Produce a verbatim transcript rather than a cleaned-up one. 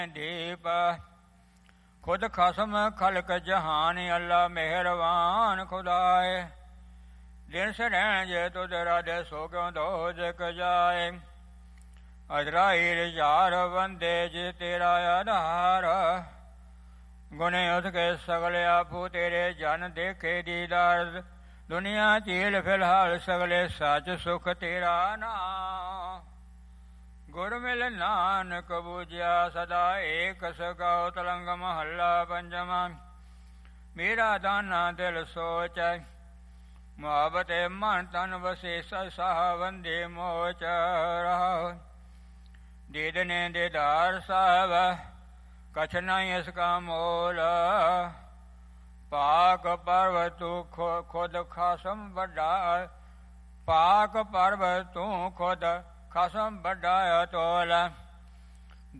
ਦੀਪ ਖੁਦ ਖਸਮ ਖਲਕ ਜਹਾਨ ਅੱਲਾ ਮਿਹਰਬਾਨ ਖੁਦਾਏ ਦਿਨ ਸਰੈਣ ਜੇ ਤੁਧ ਰਾਧੇ ਸੋ ਕਿਉਂ ਦੋ ਜਿਕ ਜਾਏ ਅਜਰਾਈ ਰਜਾਰ ਬੰਦੇ ਜਿ ਤੇਰਾ ਆਧਾਰ ਗੁਣੇ ਉਠ ਕੇ ਸਗਲੇ ਆਪੂ ਤੇਰੇ ਜਨ ਦੇਖੇ ਦੀਦਾਰ ਦੁਨੀਆ ਝੀਲ ਫਿਲਹਾਲ ਸਗਲੇ ਸੱਚ ਸੁਖ ਤੇਰਾ ਨਾਮ ਗੁਰ ਮਿਲ ਨਾਨਕ ਬੂਝਿਆ ਸਦਾ ਏਕ ਸਗਾਉ ਤਲੰਗ ਮਹੱਲਾ ਪੰਜਵਾਂ ਮੇਰਾ ਦਾਨਾ ਦਿਲ ਸੋਚੈ ਮੁਹੱਬਤ ਮਨ ਤਨ ਵਸੇ ਸਸਾਹ ਵੰਦੇ ਮੋਚ ਰਹਾ ਦੀਦਨੇ ਦੀਦਾਰ ਸਾਹਿਬ ਕਛ ਨਹੀਂ ਇਸ ਕਾ ਮੋਲ ਪਾਕ ਪਰਵ ਤੂੰ ਖੁਦ ਖਸਮ ਵੱਡਾ ਪਾਕ ਪਰਵ ਤੂੰ ਖੁਦ ਖਸਮ ਵੱਡਾ ਤੋਲ